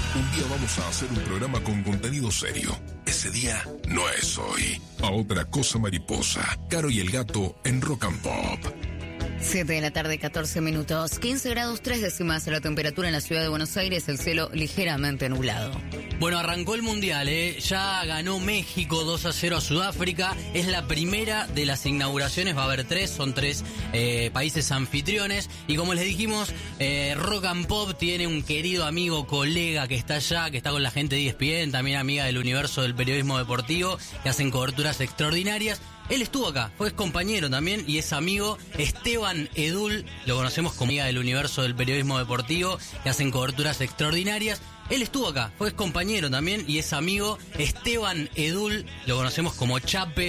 Un día vamos a hacer un programa con contenido serio. Ese día no es hoy. A otra cosa mariposa. Caro y el gato en Rock and Pop. 7 de la tarde, 14 minutos. 15 grados 3 décimas la temperatura en la ciudad de Buenos Aires, el cielo ligeramente nublado. Bueno, arrancó el Mundial, ya ganó México 2-0 a Sudáfrica. Es la primera de las inauguraciones, va a haber 3, son 3 países anfitriones. Y como les dijimos, Rock and Pop tiene un querido amigo, colega que está allá, que está con la gente de ESPN, también amiga del universo del periodismo deportivo, que hacen coberturas extraordinarias. Él estuvo acá, fue compañero también y es amigo Esteban Edul, lo conocemos como amiga del universo del periodismo deportivo, que hacen coberturas extraordinarias. Él estuvo acá, fue compañero también y es amigo Esteban Edul, lo conocemos como Chape.